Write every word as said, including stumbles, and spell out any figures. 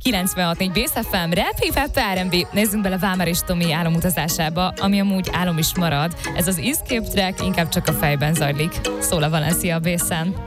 kilencvenhat négy Bész ef em, Rap, Hip Hop, er end bé. Nézzünk bele Vámer és Tomi álomutazásába, ami amúgy álom is marad. Ez az Escape track inkább csak a fejben zajlik. Szól a Valencia a bészen.